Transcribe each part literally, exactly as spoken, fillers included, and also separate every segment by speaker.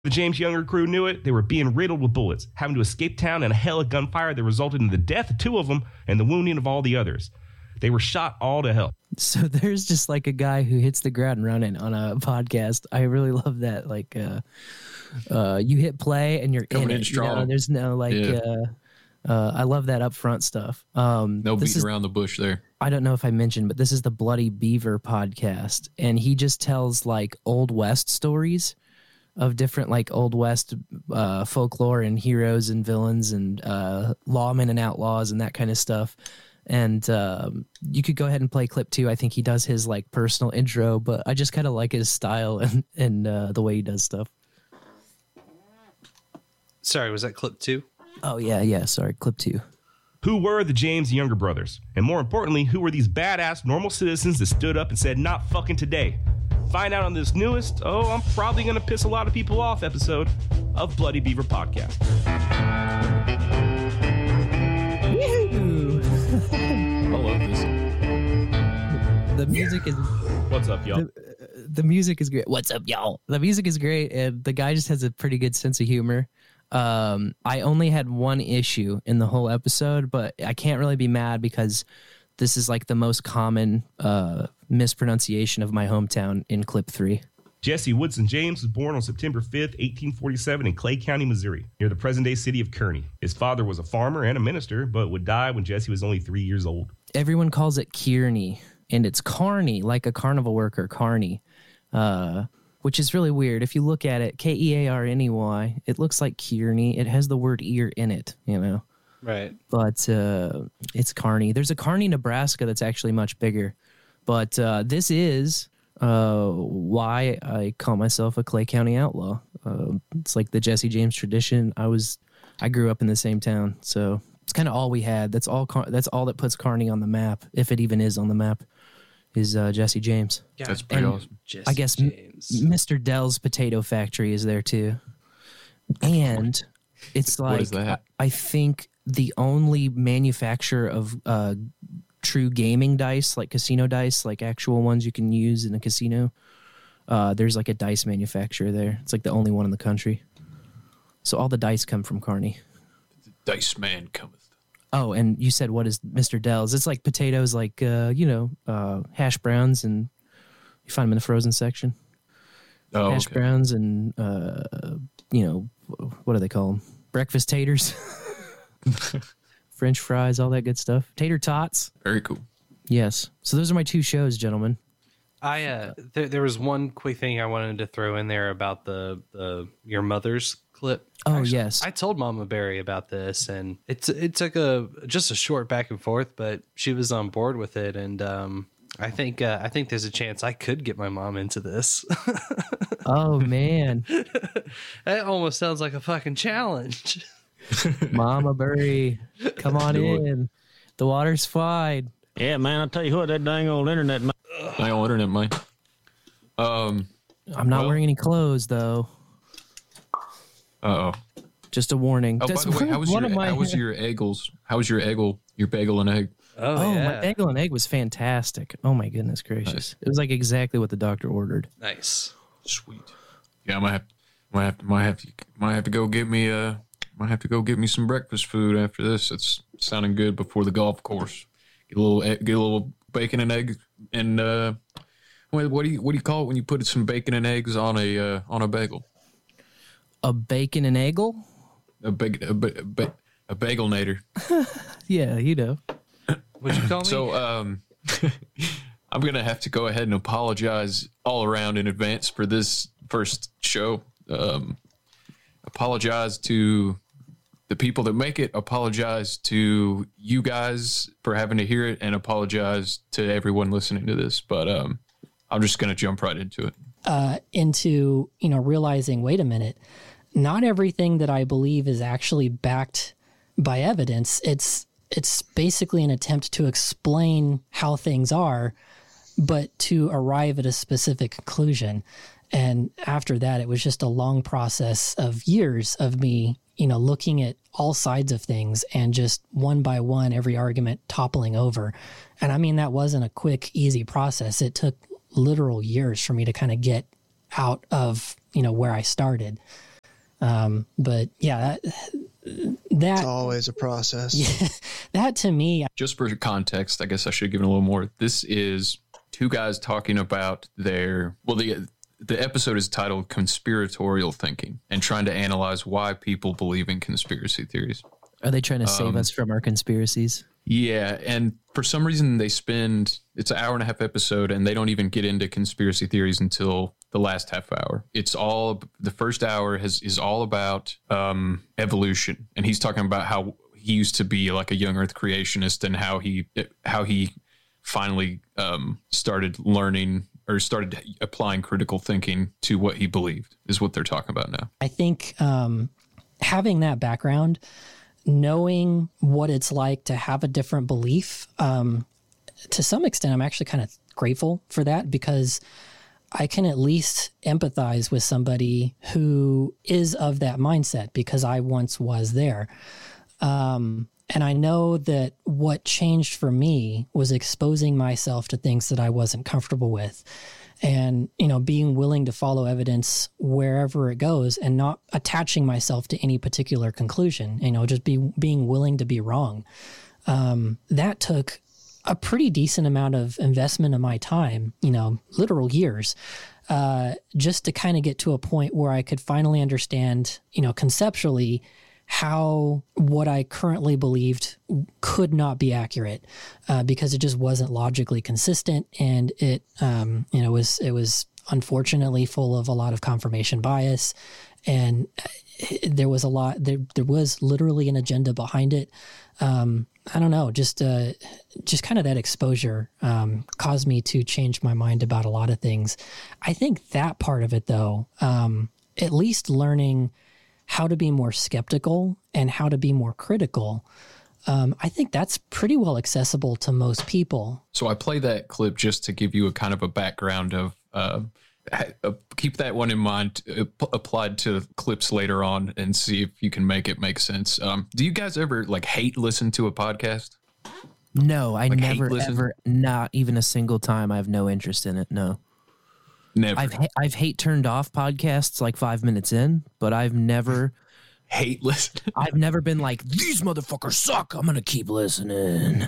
Speaker 1: The James Younger crew knew it. They were being riddled with bullets, having to escape town in a hail of gunfire that resulted in the death of two of them and the wounding of all the others. They were shot all to hell.
Speaker 2: So there's just like a guy who hits the ground running on a podcast. I really love that. Like, uh, uh, you hit play and you're
Speaker 3: Coming
Speaker 2: in,
Speaker 3: in
Speaker 2: it.
Speaker 3: strong.
Speaker 2: You know, there's no like.
Speaker 3: Yeah.
Speaker 2: Uh, uh, I love that upfront stuff. Um,
Speaker 3: no
Speaker 2: this
Speaker 3: beating
Speaker 2: is,
Speaker 3: around the bush there.
Speaker 2: I don't know if I mentioned, but this is the Bloody Beaver podcast, and he just tells like Old West stories of different like Old West uh, folklore and heroes and villains and uh, lawmen and outlaws and that kind of stuff. And um, you could go ahead and play clip two. I think he does his like personal intro, but I just kind of like his style and, and uh, the way he does stuff.
Speaker 4: Sorry, was that clip two?
Speaker 2: Oh, yeah, yeah. Sorry, clip two.
Speaker 1: Who were the James Younger brothers? And more importantly, who were these badass normal citizens that stood up and said, not fucking today? Find out on this newest, oh, I'm probably going to piss a lot of people off episode of Bloody Beaver Podcast.
Speaker 3: I love this.
Speaker 2: The music is...
Speaker 1: What's up, y'all?
Speaker 2: The, the music is great. What's up, y'all? The music is great, and the guy just has a pretty good sense of humor. Um, I only had one issue in the whole episode, but I can't really be mad because this is like the most common uh, mispronunciation of my hometown in clip three.
Speaker 1: Jesse Woodson James was born on September fifth, eighteen forty-seven in Clay County, Missouri, near the present-day city of Kearney. His father was a farmer and a minister, but would die when Jesse was only three years old.
Speaker 2: Everyone calls it Kearney, and it's Carney, like a carnival worker, Carney, uh, which is really weird. If you look at it, K E A R N E Y, it looks like Kearney. It has the word ear in it, you know.
Speaker 4: Right.
Speaker 2: But uh, it's Kearney. There's a Kearney, Nebraska that's actually much bigger. But uh, this is uh, why I call myself a Clay County outlaw. Uh, it's like the Jesse James tradition. I was, I grew up in the same town, so it's kind of all we had. That's all. Car- that's all that puts Kearney on the map, if it even is on the map, is uh, Jesse James.
Speaker 4: God,
Speaker 3: That's pretty
Speaker 2: and
Speaker 3: awesome.
Speaker 4: Jesse
Speaker 2: I guess
Speaker 4: James.
Speaker 2: M- Mister Dell's Potato Factory is there too, and it's like
Speaker 3: What is that?
Speaker 2: I think the only manufacturer of uh, true gaming dice, like casino dice, like actual ones you can use in a casino. Uh, there's like a dice manufacturer there. It's like the only one in the country. So all the dice come from Kearney.
Speaker 3: Dice man cometh.
Speaker 2: Oh, and you said what is Mister Dell's? It's like potatoes, like uh, you know, uh, hash browns, and you find them in the frozen section.
Speaker 3: Oh,
Speaker 2: hash
Speaker 3: okay.
Speaker 2: browns and uh, you know, what do they call them? Breakfast taters, French fries, all that good stuff. Tater tots.
Speaker 3: Very cool.
Speaker 2: Yes. So those are my two shows, gentlemen.
Speaker 4: I uh, there, there was one quick thing I wanted to throw in there about the the your mother's clip.
Speaker 2: Oh,
Speaker 4: Actually,
Speaker 2: yes.
Speaker 4: I told Mama Barry about this, and it's it took a just a short back and forth, but she was on board with it, and um, I think uh, I think there's a chance I could get my mom into this.
Speaker 2: Oh man,
Speaker 4: That almost sounds like a fucking challenge.
Speaker 2: Mama Burry, come on
Speaker 3: Do it.
Speaker 2: in. The water's fine.
Speaker 5: Yeah, man, I'll tell you what, that dang old internet, man.
Speaker 3: I on internet, man. Um.
Speaker 2: I'm not
Speaker 3: Well-
Speaker 2: wearing any clothes though.
Speaker 3: Uh oh.
Speaker 2: Just a warning.
Speaker 3: Oh, by
Speaker 2: That's
Speaker 3: the way, how was
Speaker 2: one
Speaker 3: your
Speaker 2: of my-
Speaker 3: how was your eggles? How was your eggle? Your bagel and egg?
Speaker 4: Oh,
Speaker 2: Oh,
Speaker 4: yeah.
Speaker 2: my bagel and egg was fantastic. Oh my goodness gracious!
Speaker 3: Nice.
Speaker 2: It was like exactly what the doctor ordered.
Speaker 4: Nice.
Speaker 3: Sweet. Yeah, I might have, might have to, might have to, might have to go get me uh, might have to go get me some breakfast food after this. It's sounding good before the golf course. Get a little, egg- get a little bacon and egg, and uh, what, what do you, what do you call it when you put some bacon and eggs on a, uh, on a bagel?
Speaker 2: A bacon and eggle?
Speaker 3: A bag, a, ba- a, ba- a bagel nader.
Speaker 2: Yeah, you know.
Speaker 4: What'd you call me?
Speaker 3: So, um, I'm gonna have to go ahead and apologize all around in advance for this first show. Um, apologize to the people that make it. Apologize to you guys for having to hear it, and apologize to everyone listening to this. But um, I'm just gonna jump right into it.
Speaker 6: uh, into, you know, realizing, wait a minute, not everything that I believe is actually backed by evidence. It's it's basically an attempt to explain how things are, but to arrive at a specific conclusion. And after that, it was just a long process of years of me, you know, looking at all sides of things and just one by one, every argument toppling over. And I mean, that wasn't a quick, easy process. It took literal years for me to kind of get out of, you know, where I started. Um, but yeah, that, that
Speaker 7: It's always a process.
Speaker 6: yeah, that to me,
Speaker 3: Just for context, I guess I should have given a little more. This is two guys talking about their, well, the the episode is titled Conspiratorial Thinking and trying to analyze why people believe in conspiracy theories.
Speaker 2: Are they trying to save
Speaker 3: Um,
Speaker 2: us from our conspiracies?
Speaker 3: Yeah, and for some reason they spend, it's an hour and a half episode and they don't even get into conspiracy theories until the last half hour. It's all, the first hour has is all about um, evolution. And he's talking about how he used to be like a young earth creationist and how he, how he finally um, started learning or started applying critical thinking to what he believed is what they're talking about now.
Speaker 6: I think um, having that background, knowing what it's like to have a different belief, um, to some extent, I'm actually kind of grateful for that because I can at least empathize with somebody who is of that mindset because I once was there. Um, and I know that what changed for me was exposing myself to things that I wasn't comfortable with. And, you know, being willing to follow evidence wherever it goes and not attaching myself to any particular conclusion, you know, just be being willing to be wrong. Um, that took a pretty decent amount of investment of my time, you know, literal years, uh, just to kind of get to a point where I could finally understand, you know, conceptually how what I currently believed could not be accurate uh, because it just wasn't logically consistent, and it um, you know was it was unfortunately full of a lot of confirmation bias, and it, there was a lot there there was literally an agenda behind it. Um, I don't know, just uh, just kind of that exposure um, caused me to change my mind about a lot of things. I think that part of it, though, um, at least learning how to be more skeptical and how to be more critical, um, I think that's pretty well accessible to most people.
Speaker 3: So I play that clip just to give you a kind of a background of, uh, uh, keep that one in mind, uh, p- applied to clips later on and see if you can make it make sense. Um, do you guys ever like hate listen to a podcast?
Speaker 2: No, I
Speaker 3: Like, hate
Speaker 2: never,
Speaker 3: listen?
Speaker 2: ever, not even a single time. I have no interest in it. No.
Speaker 3: Never.
Speaker 2: I've ha- I've hate turned off podcasts like five minutes in, but I've never
Speaker 3: hate listen.
Speaker 2: I've never been like, these motherfuckers suck, I'm gonna keep listening.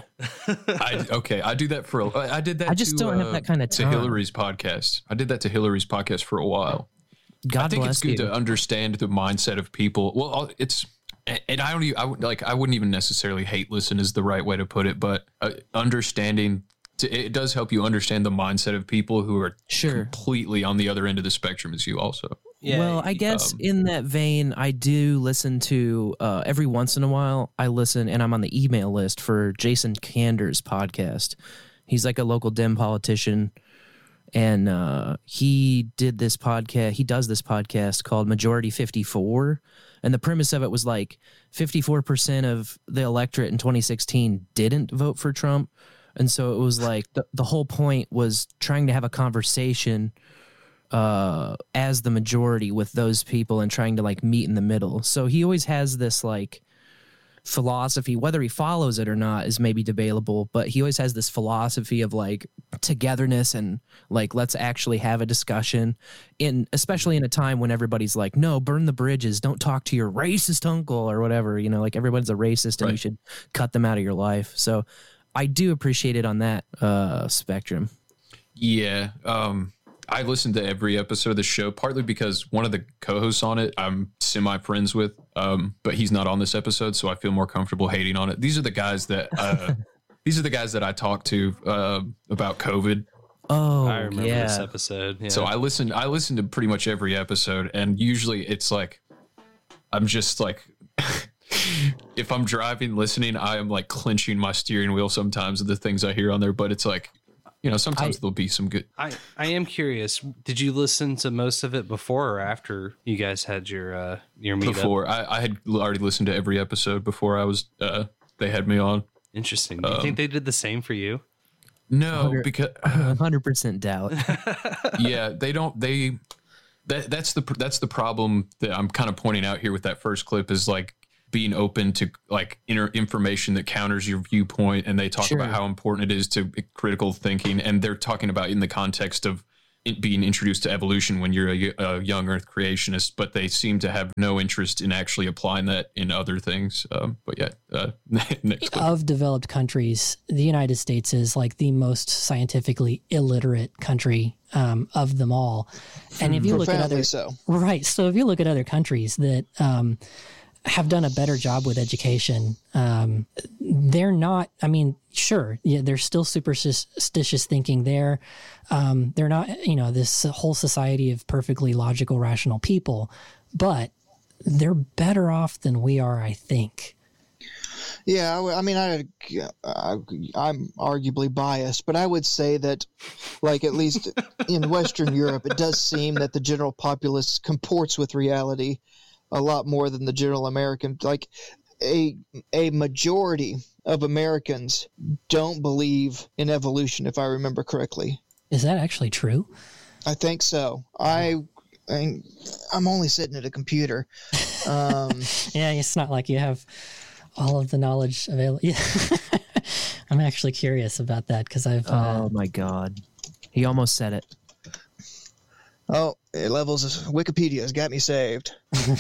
Speaker 3: I, okay, I do that for a, I did that.
Speaker 2: I just
Speaker 3: to,
Speaker 2: don't have
Speaker 3: uh,
Speaker 2: that kind of
Speaker 3: to
Speaker 2: time.
Speaker 3: Hillary's podcast. I did that to Hillary's podcast for a while.
Speaker 2: God
Speaker 3: I think
Speaker 2: bless
Speaker 3: it's good
Speaker 2: you.
Speaker 3: to understand the mindset of people. Well, it's and I don't even I would like I wouldn't even necessarily hate listen is the right way to put it, but uh, understanding. It does help you understand the mindset of people who are
Speaker 2: Sure.
Speaker 3: completely on the other end of the spectrum as you also.
Speaker 4: Yeah.
Speaker 2: Well, I guess
Speaker 3: um,
Speaker 2: in that vein, I do listen to uh, every once in a while. I listen, and I'm on the email list for Jason Kander's podcast. He's like a local Dem politician, and uh, he did this podcast. He does this podcast called Majority fifty-four, and the premise of it was like fifty-four percent of the electorate in twenty sixteen didn't vote for Trump. And so it was like the, the whole point was trying to have a conversation uh, as the majority with those people and trying to like meet in the middle. So he always has this like philosophy, whether he follows it or not is maybe debatable, but he always has this philosophy of like togetherness and like, let's actually have a discussion in, especially in a time when everybody's like, no, burn the bridges. Don't talk to your racist uncle or whatever, you know, like everyone's a racist and
Speaker 3: Right.
Speaker 2: you should cut them out of your life. So I do appreciate it on that uh, spectrum.
Speaker 3: Yeah. Um, I listen to every episode of the show, partly because one of the co-hosts on it I'm semi friends with, um, but he's not on this episode, so I feel more comfortable hating on it. These are the guys that uh, these are the guys that I talk to uh, about COVID.
Speaker 2: Oh,
Speaker 4: I remember
Speaker 2: yeah.
Speaker 4: this episode. Yeah.
Speaker 3: So I listen I listen to pretty much every episode, and usually it's like I'm just like if I'm driving listening, I am like clenching my steering wheel sometimes of the things I hear on there, but it's like, you know, sometimes
Speaker 2: I-
Speaker 3: there'll be some good.
Speaker 4: I, I am curious. Did you listen to most of it before or after you guys had your uh, your meetup?
Speaker 3: Before I, I had already listened to every episode before I was uh they had me on.
Speaker 4: Interesting. Do you
Speaker 3: Um,
Speaker 4: think they did the same for you?
Speaker 3: No,
Speaker 2: Hundred-
Speaker 3: because
Speaker 2: one hundred percent doubt.
Speaker 3: yeah, they don't they that that's the that's the problem that I'm kind of pointing out here with that first clip is like being open to like inner information that counters your viewpoint, and they talk
Speaker 2: Sure.
Speaker 3: about how important it is to critical thinking, and they're talking about in the context of it being introduced to evolution when you're a, a young Earth creationist, but they seem to have no interest in actually applying that in other things. Um, but yeah, uh, next clip.
Speaker 6: Of developed countries, the United States is like the most scientifically illiterate country um, of them all. And if you look at
Speaker 7: Profoundly
Speaker 6: other,
Speaker 7: so.
Speaker 6: right, so if you look at other countries that um, have done a better job with education, um, they're not. I mean, sure, yeah, there's still superstitious thinking there. Um, they're not, you know, this whole society of perfectly logical, rational people, but they're better off than we are, I think.
Speaker 7: Yeah, I mean, I, I, I'm arguably biased, but I would say that, like, at least in Western Europe, it does seem that the general populace comports with reality a lot more than the general American. Like, a a majority of Americans don't believe in evolution, if I remember correctly.
Speaker 6: Is that actually true?
Speaker 7: I think so. I, I I'm only sitting at a computer. Um,
Speaker 6: Yeah, it's not like you have all of the knowledge available. Yeah. I'm actually curious about that because I've. Uh,
Speaker 2: Oh my God. He almost said it.
Speaker 7: oh, it levels Wikipedia has got me saved.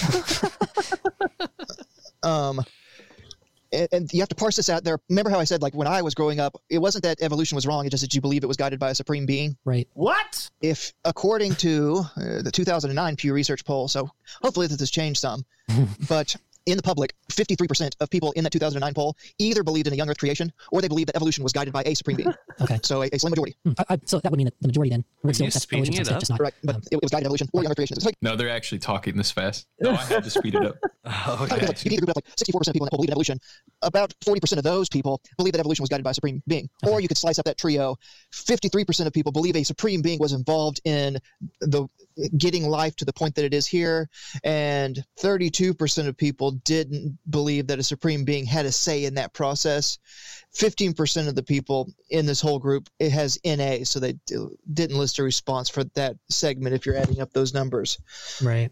Speaker 7: um. And, and you have to parse this out there. Remember how I said, like, when I was growing up, it wasn't that evolution was wrong. It's just that you believe it was guided by a supreme being.
Speaker 6: right.
Speaker 1: What?
Speaker 7: If, according to uh, the two thousand nine Pew Research poll, so hopefully this has changed some, but in the public, fifty-three percent of people in that two thousand nine poll either believed in a young Earth creation or they believed that evolution was guided by a supreme being.
Speaker 6: Okay.
Speaker 7: So a, a slim majority.
Speaker 6: Hmm. I, I, so that would mean that the majority then. Would still,
Speaker 4: you
Speaker 6: that's
Speaker 4: speeding
Speaker 6: evolution,
Speaker 4: it
Speaker 6: just
Speaker 4: up?
Speaker 6: not,
Speaker 7: Right, but
Speaker 6: um,
Speaker 7: it, it was guided evolution or young Earth creation. It's like,
Speaker 3: No, they're actually talking this fast. No, I had to speed it up.
Speaker 4: Oh,
Speaker 7: because,
Speaker 4: okay.
Speaker 7: like, you can group of like sixty-four percent of people in that poll believe in evolution. About forty percent of those people believe that evolution was guided by a supreme being. Or you could slice up that trio. fifty-three percent of people believe a supreme being was involved in the getting life to the point that it is here, and thirty-two percent of people didn't believe that a supreme being had a say in that process. fifteen percent of the people in this whole group, it has N A, so they d- didn't list a response for that segment if you're adding up those numbers.
Speaker 6: right.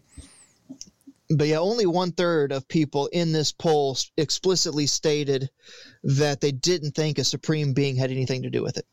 Speaker 7: But yeah, only one third of people in this poll explicitly stated that they didn't think a supreme being had anything to do with it.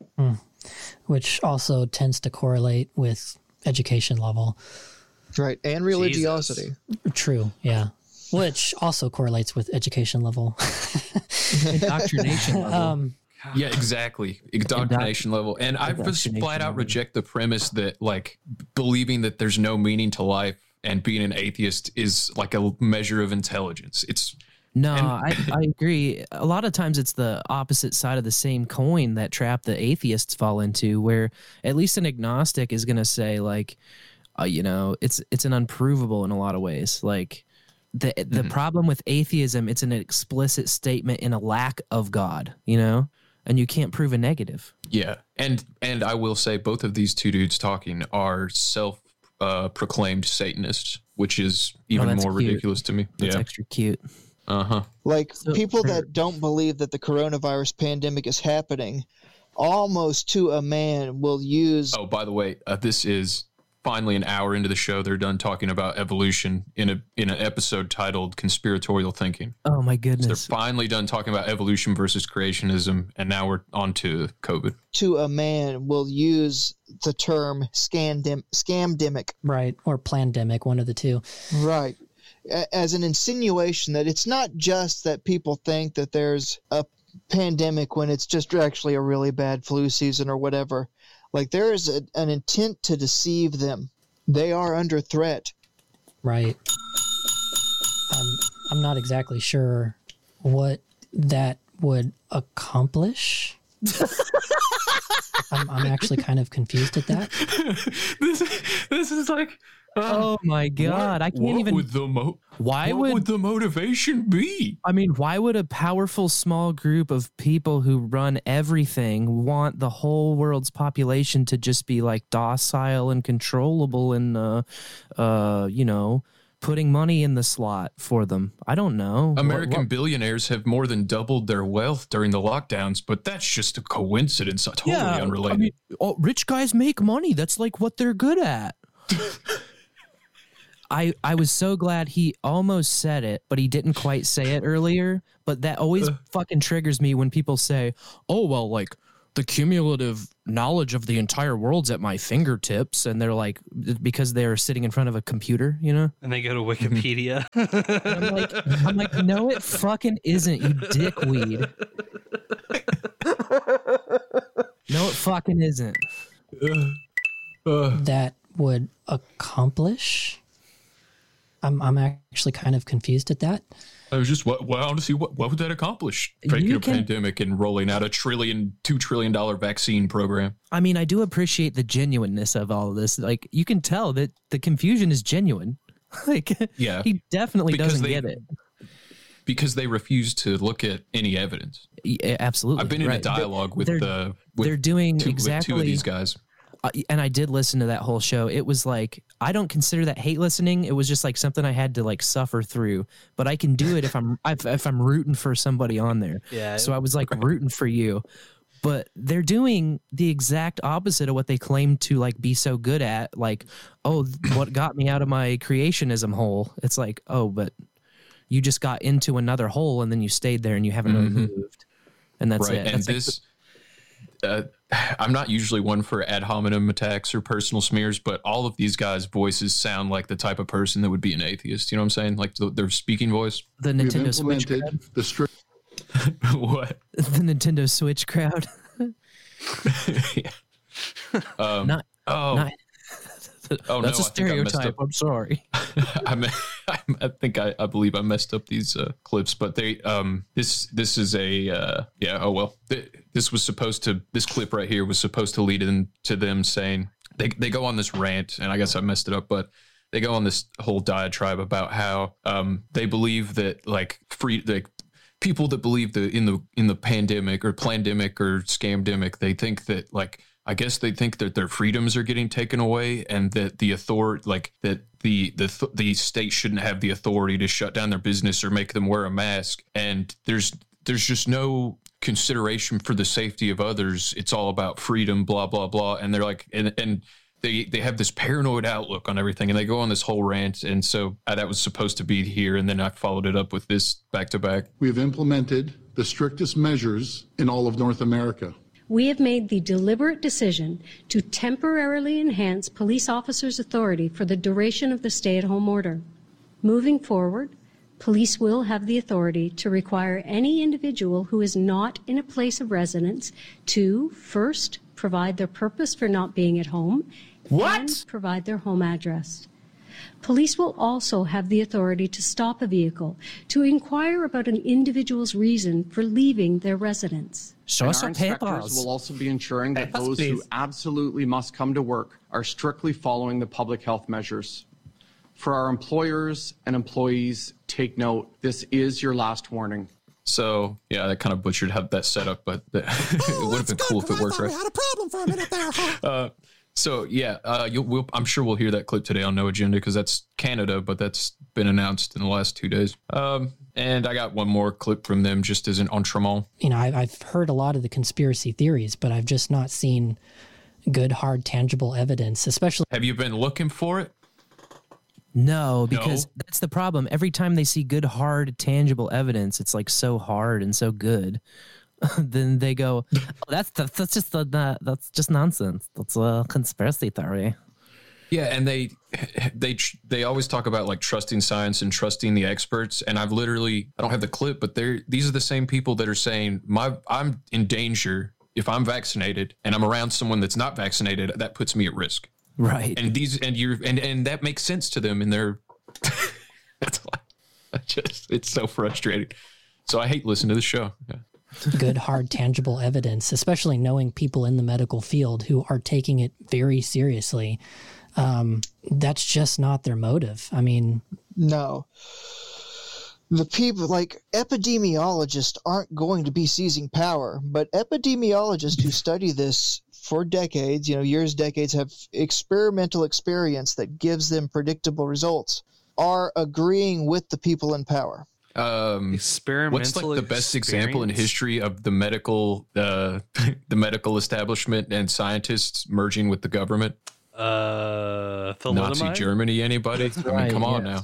Speaker 6: Which also tends to correlate with education level.
Speaker 7: Right. And religiosity.
Speaker 6: True. Yeah. Which also correlates with education level.
Speaker 2: Indoctrination level.
Speaker 6: um,
Speaker 3: Yeah, exactly. Indoctrination level. And I just flat out reject the premise that, like, believing that there's no meaning to life and being an atheist is like a measure of intelligence. It's
Speaker 2: No,
Speaker 3: And-
Speaker 2: I, I agree. A lot of times it's the opposite side of the same coin, that trap that atheists fall into, where at least an agnostic is going to say, like, uh, you know, it's it's an unprovable in a lot of ways. Like, the the problem with atheism, it's an explicit statement in a lack of God, you know, and you can't prove a negative.
Speaker 3: yeah. And and I will say both of these two dudes talking are self uh, proclaimed Satanists, which is even
Speaker 2: that's
Speaker 3: more
Speaker 2: cute.
Speaker 3: ridiculous to me.
Speaker 2: That's
Speaker 3: yeah.
Speaker 2: extra cute.
Speaker 3: Uh huh.
Speaker 7: Like,
Speaker 2: So-
Speaker 7: people that don't believe that the coronavirus pandemic is happening, almost to a man will use
Speaker 3: Oh, by the way, uh, this is finally an hour into the show. They're done talking about evolution in a in an episode titled "Conspiratorial Thinking."
Speaker 2: Oh my
Speaker 3: They're
Speaker 2: goodness.
Speaker 3: finally done talking about evolution versus creationism, and now we're on to COVID.
Speaker 7: to a man will use the term scandem- scamdemic,
Speaker 6: right. Or plandemic, one of the two.
Speaker 7: right, a- as an insinuation that it's not just that people think that there's a pandemic when it's just actually a really bad flu season or whatever. Like, there is a, an intent to deceive them. They are under threat.
Speaker 6: Right. Um, I'm not exactly sure what that would accomplish. I'm, I'm actually kind of confused at that.
Speaker 3: this, this is like,
Speaker 2: Oh my God. I can't
Speaker 3: what
Speaker 2: even.
Speaker 3: Would the mo-
Speaker 2: Why
Speaker 3: what
Speaker 2: would-
Speaker 3: would the motivation be?
Speaker 2: I mean, why would a powerful small group of people who run everything want the whole world's population to just be like docile and controllable and, uh, uh, you know, putting money in the slot for them? I don't know. What-
Speaker 3: American
Speaker 2: what-
Speaker 3: billionaires have more than doubled their wealth during the lockdowns, but that's just a coincidence, totally
Speaker 2: Yeah,
Speaker 3: unrelated.
Speaker 2: I mean, oh, rich guys make money. That's like what they're good at. I, I was so glad he almost said it, but he didn't quite say it earlier. But that always fucking triggers me when people say, oh, well, like, the cumulative knowledge of the entire world's at my fingertips, and they're like, because they're sitting in front of a computer, you know.
Speaker 4: And they go to Wikipedia.
Speaker 2: And I'm like, I'm like, no, it fucking isn't, you dickweed. No, it fucking isn't.
Speaker 6: That would accomplish. I'm I'm actually kind of confused at that.
Speaker 3: I was just, what, well, I want to see what, what would that accomplish? Breaking a
Speaker 2: can-
Speaker 3: pandemic and rolling out a trillion, two trillion dollar vaccine program.
Speaker 2: I mean, I do appreciate the genuineness of all of this. Like, you can tell that the confusion is genuine. Like,
Speaker 3: Yeah.
Speaker 2: he definitely
Speaker 3: Because
Speaker 2: doesn't
Speaker 3: they-
Speaker 2: get it.
Speaker 3: Because they refuse to look at any evidence.
Speaker 2: Yeah, absolutely.
Speaker 3: I've been in
Speaker 2: right.
Speaker 3: a dialogue with
Speaker 2: they're-
Speaker 3: the with
Speaker 2: They're doing
Speaker 3: two,
Speaker 2: exactly
Speaker 3: with two of these guys.
Speaker 2: uh, and I did listen to that whole show. It was like, I don't consider that hate listening. It was just like something I had to like suffer through, but I can do it if I'm if, if I'm rooting for somebody on there.
Speaker 4: Yeah.
Speaker 2: So I was like rooting for you, but they're doing the exact opposite of what they claim to like be so good at. Like, oh, what got me out of my creationism hole? It's like, oh, but you just got into another hole and then you stayed there and you haven't really moved, and that's
Speaker 3: Right.
Speaker 2: it.
Speaker 3: And
Speaker 2: That's like
Speaker 3: this, uh, I'm not usually one for ad hominem attacks or personal smears, but all of these guys' voices sound like the type of person that would be an atheist. You know what I'm saying? Like the, their speaking voice.
Speaker 2: the
Speaker 8: We have
Speaker 2: Nintendo Switch crowd.
Speaker 8: implemented the strict
Speaker 3: What?
Speaker 2: The Nintendo Switch crowd.
Speaker 3: Um,
Speaker 2: Not-
Speaker 3: oh,
Speaker 2: not-
Speaker 3: oh
Speaker 2: That's
Speaker 3: no,
Speaker 2: a
Speaker 3: I think I messed
Speaker 2: stereotype.
Speaker 3: up.
Speaker 2: I'm sorry.
Speaker 3: I, me- I think I, I believe I messed up these uh, clips, but they um this this is a uh, yeah oh well Th- this was supposed to this clip right here was supposed to lead into them saying they they go on this rant, and I guess I messed it up, but they go on this whole diatribe about how um they believe that like free like people that believe that in the in the pandemic or plandemic or scamdemic, they think that like I guess they think that their freedoms are getting taken away, and that the authority, like that the the the state shouldn't have the authority to shut down their business or make them wear a mask. And there's there's just no consideration for the safety of others. It's all about freedom, blah blah blah. And they're like, and and they they have this paranoid outlook on everything, and they go on this whole rant. And so uh, that was supposed to be here, and then I followed it up with this back to back.
Speaker 8: We have implemented the strictest measures in all of North America.
Speaker 9: We have made the deliberate decision to temporarily enhance police officers' authority for the duration of the stay-at-home order. Moving forward, police will have the authority to require any individual who is not in a place of residence to, first, provide their purpose for not being at home,
Speaker 2: What?
Speaker 9: and provide their home address. Police will also have the authority to stop a vehicle to inquire about an individual's reason for leaving their residence.
Speaker 2: Show
Speaker 10: And
Speaker 2: us
Speaker 10: our
Speaker 2: some
Speaker 10: inspectors
Speaker 2: papers.
Speaker 10: will also be ensuring that
Speaker 1: Yes,
Speaker 10: those who
Speaker 1: please.
Speaker 10: absolutely must come to work are strictly following the public health measures. For our employers and employees, take note, this is your last warning.
Speaker 3: So yeah, that kind of butchered how that set up, but that, it would have been cool if it worked right.
Speaker 11: had a problem for a minute there. Huh?
Speaker 3: Uh, so yeah, uh, you'll, we'll, I'm sure we'll hear that clip today on No Agenda because that's Canada, but that's been announced in the last two days. Um, and I got one more clip from them just as an entremont.
Speaker 6: You know, I, I've heard a lot of the conspiracy theories, but I've just not seen good, hard, tangible evidence, especially.
Speaker 3: Have you been looking for it?
Speaker 2: No, because
Speaker 3: No?
Speaker 2: that's the problem. Every time they see good, hard, tangible evidence, it's like so hard and so good. Then they go, oh, "That's that's, that's just the, the that's just nonsense. That's a conspiracy theory."
Speaker 3: Yeah, and they they they always talk about like trusting science and trusting the experts. And I've literally I don't have the clip, but they're these are the same people that are saying my I'm in danger if I'm vaccinated and I'm around someone that's not vaccinated. That puts me at risk.
Speaker 2: Right.
Speaker 3: And these and you're and and that makes sense to them. And they're that's why I just it's so frustrating. So I hate listening to the show. Yeah.
Speaker 6: Good, hard, tangible evidence, especially knowing people in the medical field who are taking it very seriously. Um, that's just not their motive. I mean,
Speaker 7: No. The people, like epidemiologists, aren't going to be seizing power, but epidemiologists who study this for decades, you know, years, decades, have experimental experience that gives them predictable results, are agreeing with the people in power.
Speaker 3: Um,
Speaker 4: Experimental
Speaker 3: what's like the best example in
Speaker 4: experience?
Speaker 3: history of the medical uh, the medical establishment and scientists merging with the government?
Speaker 4: Uh,
Speaker 3: Nazi
Speaker 4: thalidomide?
Speaker 3: Germany, anybody? I mean,
Speaker 2: right,
Speaker 3: come on
Speaker 2: yes.
Speaker 3: now.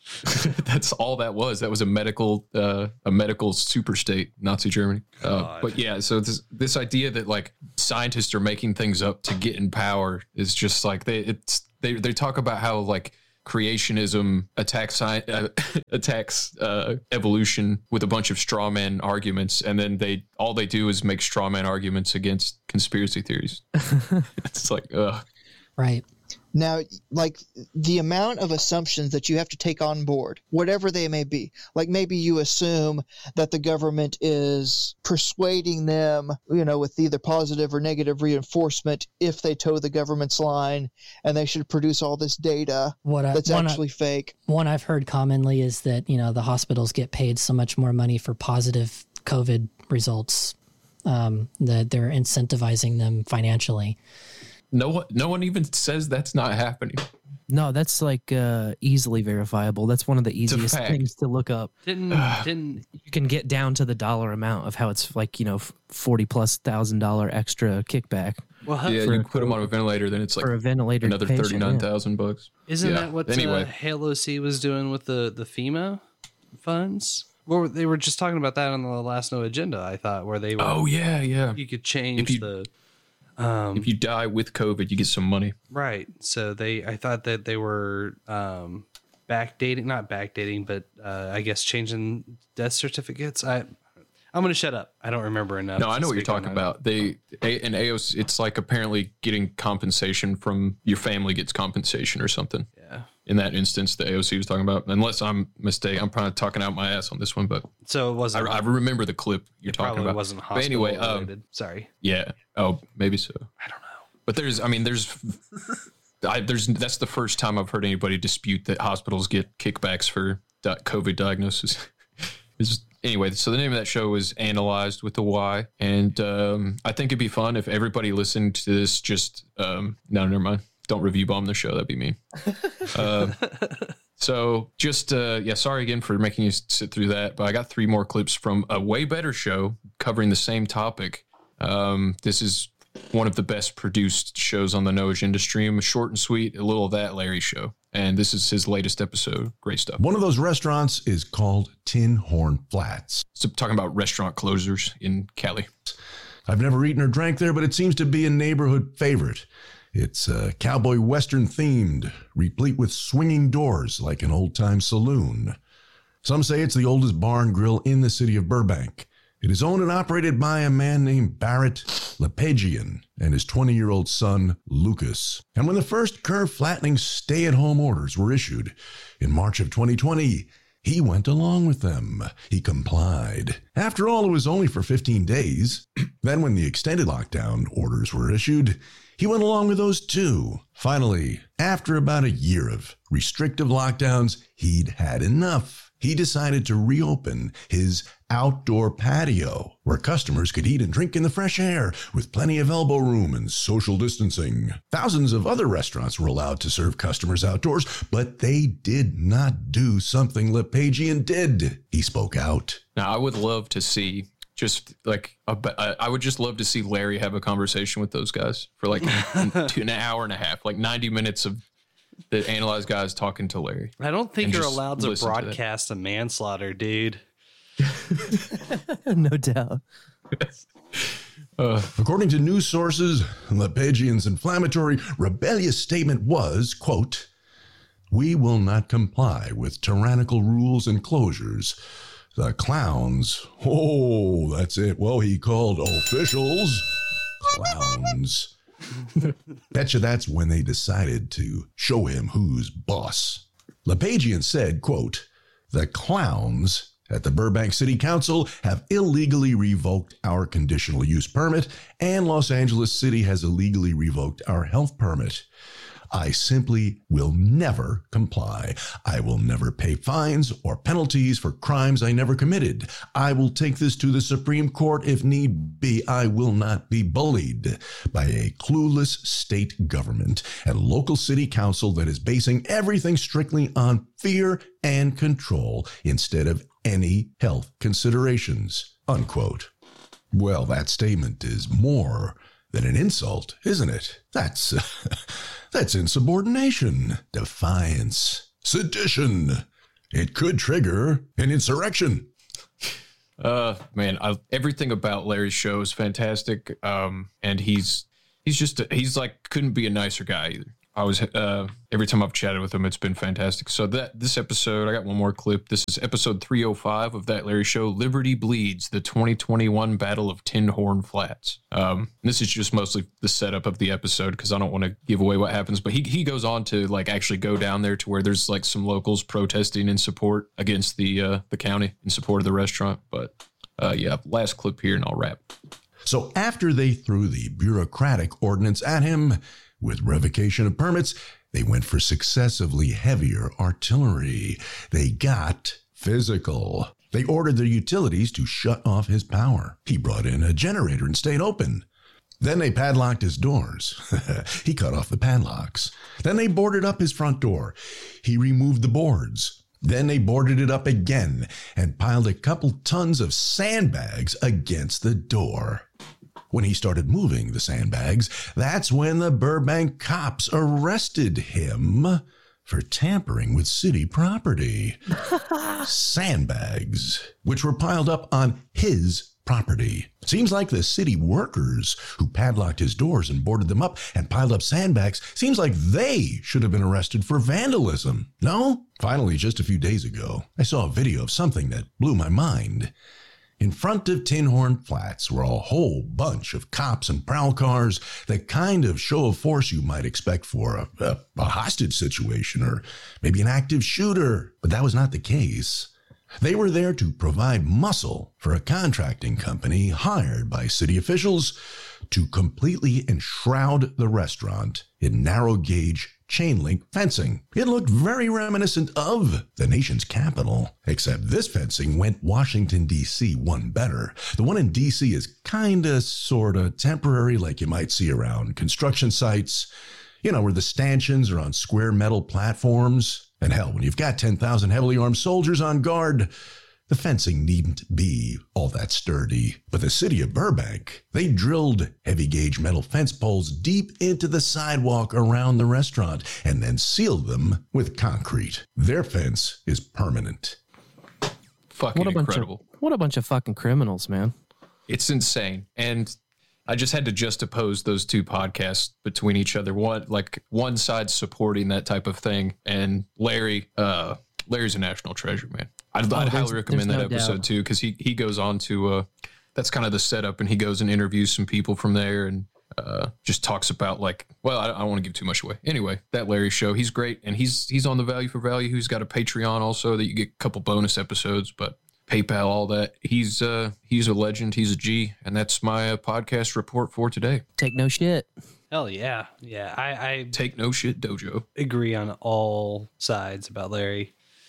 Speaker 3: That's all that was. That was a medical, uh, a medical super state, Nazi Germany. Uh, but yeah, so this this idea that like scientists are making things up to get in power is just like they it's they they talk about how like creationism attacks science, uh, attacks uh, evolution with a bunch of straw man arguments, and then they all they do is make straw man arguments against conspiracy theories. It's like, ugh.
Speaker 6: Right.
Speaker 7: Now, like the amount of assumptions that you have to take on board, whatever they may be, like maybe you assume that the government is persuading them, you know, with either positive or negative reinforcement if they toe the government's line, and they should produce all this data
Speaker 6: What I-
Speaker 7: that's
Speaker 6: one I-
Speaker 7: actually fake.
Speaker 6: One I've heard commonly is that, you know, the hospitals get paid so much more money for positive COVID results um, that they're incentivizing them financially.
Speaker 3: No one, no one even says that's not happening.
Speaker 2: No, that's like uh, easily verifiable. That's one of the easiest
Speaker 3: fact.
Speaker 2: things to look up.
Speaker 4: Didn't didn't
Speaker 2: You can get down to the dollar amount of how it's like, you know, forty plus thousand dollar extra kickback.
Speaker 4: well
Speaker 3: Yeah,
Speaker 2: for
Speaker 3: you
Speaker 2: a-
Speaker 3: put them on a ventilator, then it's like
Speaker 2: for a ventilator
Speaker 3: another
Speaker 2: patient,
Speaker 3: thirty nine thousand bucks.
Speaker 4: isn't
Speaker 3: Yeah.
Speaker 4: that what
Speaker 3: Anyway.
Speaker 4: uh, Halo C was doing with the the FEMA funds? Well, they were just talking about that on the last No Agenda. I thought where they were.
Speaker 3: Oh yeah, yeah.
Speaker 4: you could change
Speaker 3: If you-
Speaker 4: the. Um,
Speaker 3: If you die with COVID, you get some money.
Speaker 4: Right. So they, I thought that they were um, backdating, not backdating, but uh, I guess changing death certificates. I, I'm going to shut up. I don't remember enough.
Speaker 3: No, I
Speaker 4: to
Speaker 3: know what you're
Speaker 4: speak on
Speaker 3: talking
Speaker 4: that.
Speaker 3: about. They a, in A O C, it's like apparently getting compensation from your family gets compensation or something.
Speaker 4: Yeah.
Speaker 3: In that instance, the A O C was talking about, unless I'm mistaken, I'm probably talking out my ass on this one, but
Speaker 4: So it
Speaker 3: I,
Speaker 4: wasn't.
Speaker 3: I remember the clip you're
Speaker 4: it
Speaker 3: talking
Speaker 4: probably
Speaker 3: about.
Speaker 4: wasn't
Speaker 3: But
Speaker 4: hospital
Speaker 3: anyway, um,
Speaker 4: related. Sorry.
Speaker 3: yeah. Oh, maybe so.
Speaker 4: I don't know.
Speaker 3: But there's, I mean, there's, I, there's, that's the first time I've heard anybody dispute that hospitals get kickbacks for di- COVID diagnosis. It's, anyway, so the name of that show is Analyzed with the Y, and um, I think it'd be fun if everybody listened to this. Just um, no, never mind. Don't review bomb the show. That'd be mean. uh, so just uh, yeah, sorry again for making you sit through that, but I got three more clips from a way better show covering the same topic. Um, this is one of the best produced shows on the No Agenda stream. Short and sweet, a little of that Larry show. And this is his latest episode. Great stuff.
Speaker 12: One of those restaurants is called Tin Horn Flats.
Speaker 3: So talking about restaurant closers in Cali.
Speaker 12: I've never eaten or drank there, but it seems to be a neighborhood favorite. It's uh, cowboy western themed, replete with swinging doors like an old-time saloon. Some say it's the oldest bar and grill in the city of Burbank. It is owned and operated by a man named Barrett Lepagian and his twenty-year-old son, Lucas. And when the first curve-flattening stay-at-home orders were issued in March of twenty twenty, he went along with them. He complied. After all, it was only for fifteen days. Then when the extended lockdown orders were issued, he went along with those too. Finally, after about a year of restrictive lockdowns, he'd had enough. He decided to reopen his outdoor patio where customers could eat and drink in the fresh air with plenty of elbow room and social distancing. Thousands of other restaurants were allowed to serve customers outdoors, but they did not do something Lepagian did. He spoke out.
Speaker 3: Now, I would love to see just like, a, I would just love to see Larry have a conversation with those guys for like two, an hour and a half, like ninety minutes of the Analyzed guys talking to Larry.
Speaker 4: I don't think
Speaker 3: And
Speaker 4: you're
Speaker 3: just
Speaker 4: allowed to
Speaker 3: listen to that.
Speaker 4: broadcast a manslaughter, dude.
Speaker 2: No doubt.
Speaker 3: Uh,
Speaker 12: According to news sources, Lepagian's inflammatory, rebellious statement was, quote, "We will not comply with tyrannical rules and closures. The clowns," oh, that's it. Well, he called officials clowns. Betcha that's when they decided to show him who's boss. Lepagian said, quote, "The clowns at the Burbank City Council have illegally revoked our conditional use permit, and Los Angeles City has illegally revoked our health permit. I simply will never comply. I will never pay fines or penalties for crimes I never committed. I will take this to the Supreme Court if need be. I will not be bullied by a clueless state government and local city council that is basing everything strictly on fear and control instead of any health considerations," unquote. Well, that statement is more than an insult, isn't it? That's uh, that's insubordination, defiance, sedition, it could trigger an insurrection.
Speaker 3: Uh, man, I, everything about Larry's show is fantastic. Um, and he's he's just a, he's like couldn't be a nicer guy either. I was uh every time I've chatted with him, it's been fantastic. So that this episode, I got one more clip. This is episode three oh five of That Larry Show. Liberty Bleeds: The twenty twenty-one Battle of Tin Horn Flats. Um, this is just mostly the setup of the episode because I don't want to give away what happens. But he he goes on to like actually go down there to where there's like some locals protesting in support against the uh, the county in support of the restaurant. But uh, yeah, last clip here and I'll wrap.
Speaker 12: So after they threw the bureaucratic ordinance at him with revocation of permits, they went for successively heavier artillery. They got physical. They ordered their utilities to shut off his power. He brought in a generator and stayed open. Then they padlocked his doors. He cut off the padlocks. Then they boarded up his front door. He removed the boards. Then they boarded it up again and piled a couple tons of sandbags against the door. When he started moving the sandbags, that's when the Burbank cops arrested him for tampering with city property. Sandbags, which were piled up on his property. Seems like the city workers who padlocked his doors and boarded them up and piled up sandbags, seems like they should have been arrested for vandalism. No? Finally, just a few days ago, I saw a video of something that blew my mind. In front of Tin Horn Flats were a whole bunch of cops and prowl cars, the kind of show of force you might expect for a, a, a hostage situation or maybe an active shooter. But that was not the case. They were there to provide muscle for a contracting company hired by city officials to completely enshroud the restaurant in narrow gauge chain link fencing. It looked very reminiscent of the nation's capital, except this fencing went Washington, D C one better. The one in D C is kinda, sorta temporary, like you might see around construction sites, you know, where the stanchions are on square metal platforms. And hell, when you've got ten thousand heavily armed soldiers on guard, the fencing needn't be all that sturdy. But the city of Burbank, they drilled heavy gauge metal fence poles deep into the sidewalk around the restaurant and then sealed them with concrete. Their fence is permanent.
Speaker 3: Fucking
Speaker 2: what a
Speaker 3: incredible.
Speaker 2: Bunch of, what a bunch of fucking criminals, man.
Speaker 3: It's insane. And I just had to juxtapose those two podcasts between each other. One, like one side supporting that type of thing, and Larry, uh, Larry's a national treasure, man. I'd,
Speaker 2: Oh,
Speaker 3: I'd
Speaker 2: there's-
Speaker 3: highly recommend
Speaker 2: there's
Speaker 3: that
Speaker 2: no
Speaker 3: episode
Speaker 2: doubt.
Speaker 3: too, because he he goes on to uh, that's kind of the setup, and he goes and interviews some people from there, and uh, just talks about like, well, I, I don't want to give too much away. Anyway, that Larry show, he's great, and he's he's on the Value for Value. He's got a Patreon also that you get a couple bonus episodes, but PayPal, all that. He's uh he's a legend. He's a G, and that's my uh, podcast report for today.
Speaker 2: Take no shit.
Speaker 4: Hell yeah. Yeah. I, I
Speaker 3: Take no shit, Dojo.
Speaker 4: agree on all sides about Larry.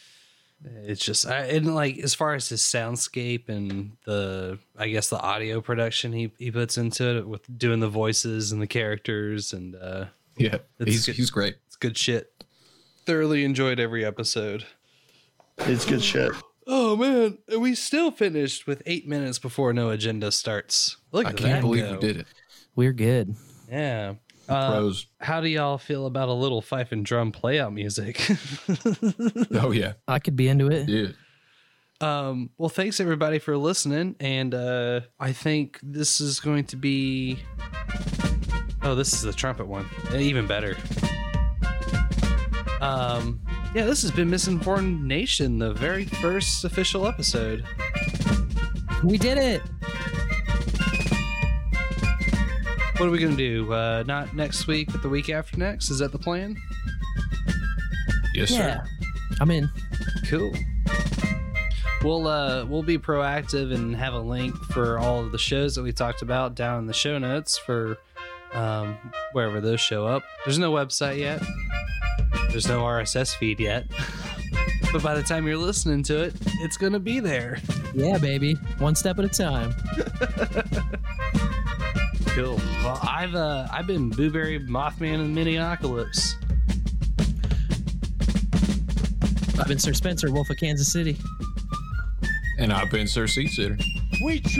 Speaker 4: It's just, I, and like, as far as his soundscape and the, I guess the audio production he, he puts into it with doing the voices and the characters and, uh,
Speaker 3: Yeah,
Speaker 4: it's
Speaker 3: he's
Speaker 4: good-
Speaker 3: he's great.
Speaker 4: It's good shit. Thoroughly enjoyed every episode.
Speaker 13: It's good shit.
Speaker 4: Oh man, and we still finished with eight minutes before No Agenda starts. Look
Speaker 3: I
Speaker 4: at
Speaker 3: can't
Speaker 4: that
Speaker 3: believe
Speaker 4: go.
Speaker 3: we did it.
Speaker 2: We're good.
Speaker 4: Yeah. Uh,
Speaker 3: Pros.
Speaker 4: how do y'all feel about a little fife and drum playout music?
Speaker 3: Oh yeah,
Speaker 2: I could be into it.
Speaker 3: yeah.
Speaker 4: Um, well, thanks everybody for listening, and uh, I think this is going to be. Oh, this is the trumpet one, even better. Um, yeah, this has been Misinformed Nation, the very first official episode.
Speaker 2: We did it.
Speaker 4: What are we gonna do? Uh, not next week, but the week after next. Is that the plan?
Speaker 3: Yes,
Speaker 2: Yeah.
Speaker 3: sir.
Speaker 2: I'm in.
Speaker 4: Cool. We'll uh we'll be proactive and have a link for all of the shows that we talked about down in the show notes for um wherever those show up. There's no website yet. There's no R S S feed yet. But by the time you're listening to it, it's gonna be there.
Speaker 2: Yeah, baby. One step at a time.
Speaker 4: Cool. Well, I've uh I've been Booberry Mothman in Minneapolis.
Speaker 2: I've been Sir Spencer, Wolf of Kansas City.
Speaker 3: And I've been Sir Seasitter.
Speaker 11: We